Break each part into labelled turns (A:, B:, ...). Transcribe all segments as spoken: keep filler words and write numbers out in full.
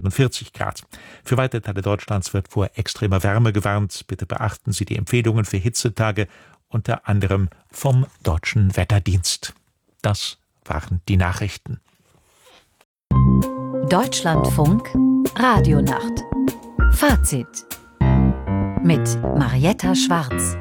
A: siebenundvierzig Grad. Für weite Teile Deutschlands wird vor extremer Wärme gewarnt. Bitte beachten Sie die Empfehlungen für Hitzetage, unter anderem vom Deutschen Wetterdienst. Das waren die Nachrichten.
B: Deutschlandfunk Radionacht. Fazit mit Marietta Schwarz.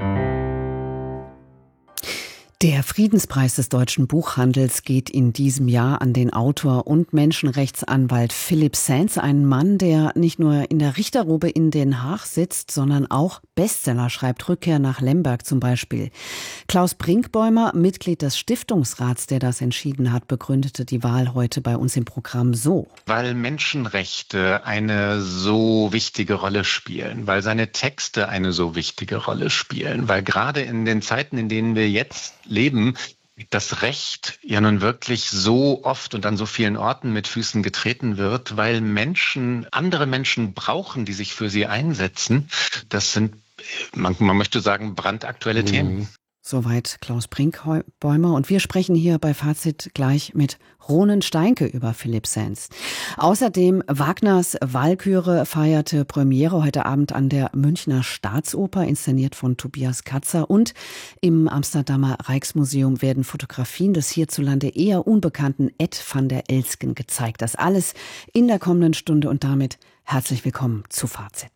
C: Der Friedenspreis des deutschen Buchhandels geht in diesem Jahr an den Autor und Menschenrechtsanwalt Philipp Sands, einen Mann, der nicht nur in der Richterrobe in Den Haag sitzt, sondern auch Bestseller schreibt, Rückkehr nach Lemberg zum Beispiel. Klaus Brinkbäumer, Mitglied des Stiftungsrats, der das entschieden hat, begründete die Wahl heute bei uns im Programm so.
D: Weil Menschenrechte eine so wichtige Rolle spielen, weil seine Texte eine so wichtige Rolle spielen, weil gerade in den Zeiten, in denen wir jetzt leben, das Recht ja nun wirklich so oft und an so vielen Orten mit Füßen getreten wird, weil Menschen, andere Menschen brauchen, die sich für sie einsetzen. Das sind, man, man möchte sagen, brandaktuelle mhm. Themen.
C: Soweit Klaus Brinkbäumer. Und wir sprechen hier bei Fazit gleich mit Ronen Steinke über Philipp Sands. Außerdem Wagners Walküre feierte Premiere heute Abend an der Münchner Staatsoper, inszeniert von Tobias Katzer. Und im Amsterdamer Rijksmuseum werden Fotografien des hierzulande eher unbekannten Ed van der Elsken gezeigt. Das alles in der kommenden Stunde und damit herzlich willkommen zu Fazit.